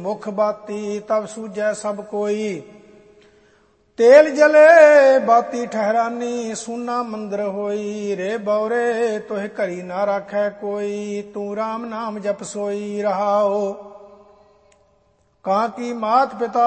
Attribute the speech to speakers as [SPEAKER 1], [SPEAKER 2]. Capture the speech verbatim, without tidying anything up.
[SPEAKER 1] मुख बाती तब सूझै सब कोई। तेल जले बाती ठहरानी सुना मंदिर होई। रे बौरे तुह घड़ी ना राखै कोई तू राम नाम जप सोई रहाओ। कां की मात पिता